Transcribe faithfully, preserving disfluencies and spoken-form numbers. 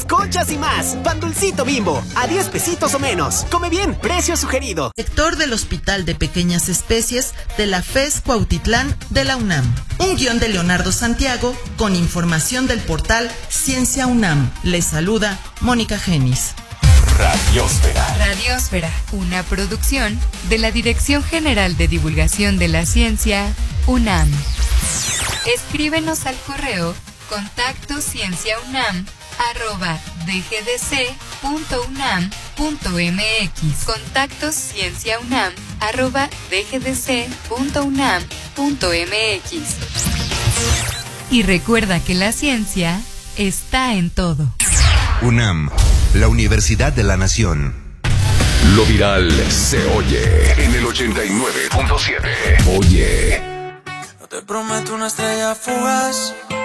conchas y más. Pan Dulcito Bimbo, a diez pesitos o menos. Come bien, precio sugerido. Sector del Hospital de Pequeñas Especies de la FES Cuautitlán de la UNAM. Un guión de Leonardo Santiago con información del portal Ciencia UNAM. Les saluda Mónica Genis. Radiosfera. Radiosfera, una producción de la Dirección General de Divulgación de la Ciencia, UNAM. Escríbenos al correo contacto cienciaunam arroba dgdc.unam.mx. Contacto cienciaunam arroba dgdc.unam.mx. Y recuerda que la ciencia está en todo. UNAM, la Universidad de la Nación. Lo viral se oye en el ochenta y nueve punto siete. Oye. No te prometo una estrella fugaz,